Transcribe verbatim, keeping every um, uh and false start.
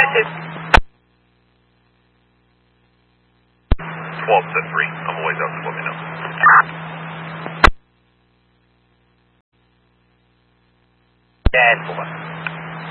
twelve to three. I'm always out, just let me know. ten four.